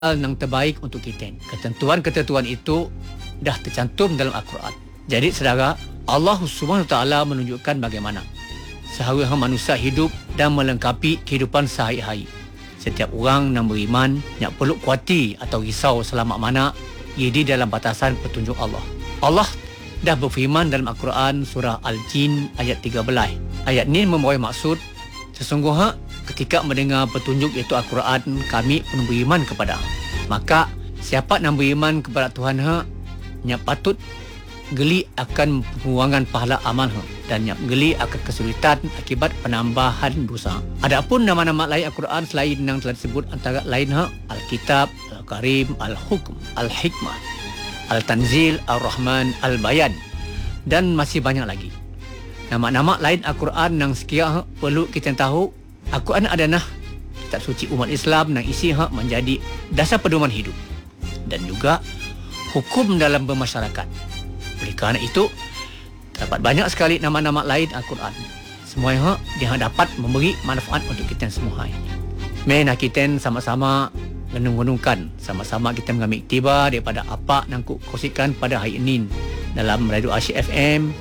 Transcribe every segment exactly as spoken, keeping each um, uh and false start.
yang terbaik untuk kita. Ketentuan-ketentuan itu dah tercantum dalam Al-Quran. Jadi saudara, Allah Subhanahu Wa Taala menunjukkan bagaimana seharusnya manusia hidup dan melengkapi kehidupan sehari-hari. Setiap orang yang beriman tak perlu kuati atau risau selamat mana ia di dalam batasan petunjuk Allah. Allah dah berfirman dalam Al-Quran surah Al-Jin ayat tiga belas. Ayat ini membawa maksud sesungguhnya ketika mendengar petunjuk iaitu Al-Quran, kami pun beriman kepada. Maka siapa yang beriman kepada Tuhan ha, yang patut geli akan pengurangan pahala amal ha, dan yang geli akan kesulitan akibat penambahan dosa. Adapun nama-nama lain Al-Quran selain yang telah disebut antara lain ha, Al-Kitab, Al-Karim, Al-Hukm, Al-Hikmah, Al-Tanzil, Al-Rahman, Al-Bayan dan masih banyak lagi. Nama-nama lain Al-Quran yang sekiranya perlu kita tahu. Al-Quran adalah kitab suci umat Islam yang isi hak menjadi dasar pedoman hidup dan juga hukum dalam bermasyarakat. Oleh kerana itu, terdapat banyak sekali nama-nama lain Al-Quran. Semua hak dia dapat memberi manfaat untuk kita semua. Mari kita sama-sama menung-menungkan, sama-sama kita mengambil iktibar daripada apa yang aku kongsikan pada hari ini dalam Radio Asyik F M.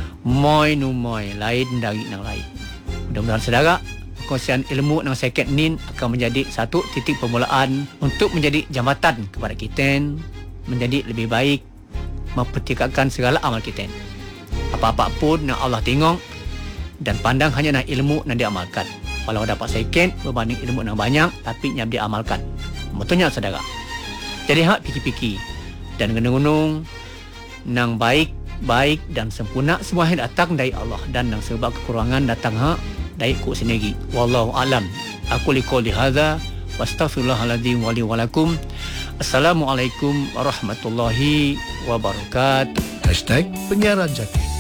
Moi nu moi lain dari yang lain. Mudah-mudahan saudara perkongsian ilmu yang second ni akan menjadi satu titik permulaan untuk menjadi jambatan kepada kita menjadi lebih baik, mempertikatkan segala amal kita. Apa-apa pun yang Allah tengok dan pandang hanya nak ilmu yang diamalkan. Kalau dapat second berbanding ilmu yang banyak tapi yang diamalkan. Betulnya saudara. Jadi hak fikir-fikir dan gunung-gunung yang baik baik dan sempurna semua yang datang dari Allah dan yang sebab kekurangan datang hak dari ku sendiri. Wallahu alam. Aku liqouli hadza wastaghfirullahaladzim wa li wa lakum. Assalamualaikum warahmatullahi wabarakatuh. Hashtag Penyiaran Jati.